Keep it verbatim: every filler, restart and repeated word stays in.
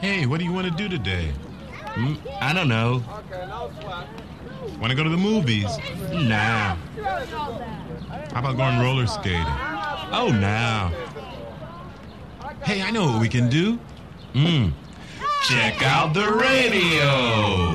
Hey, what do you want to do today? Mm, I don't know. Want to go to the movies? Nah. How about going roller skating? Oh, nah. Hey, I know what we can do. Mm. Check out the radio.